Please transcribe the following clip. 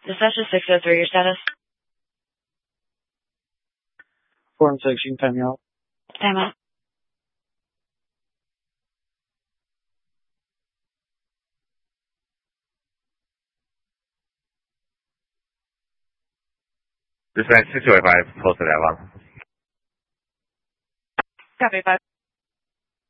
Dispatcher 603, your status? Form 6, you can time me out. Time out. Dispatch 605, posted that long. Copy, 5.